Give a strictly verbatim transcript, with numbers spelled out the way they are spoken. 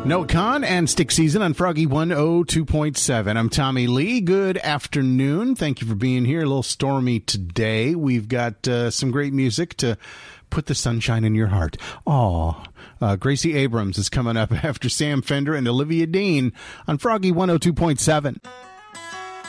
Noah Khan and Stick Season on Froggy one oh two point seven. I'm Tommy Lee. Good afternoon. Thank you for being here. A little stormy today. We've got uh, some great music to put the sunshine in your heart. Aw. Uh, Gracie Abrams is coming up after Sam Fender and Olivia Dean on Froggy one oh two point seven.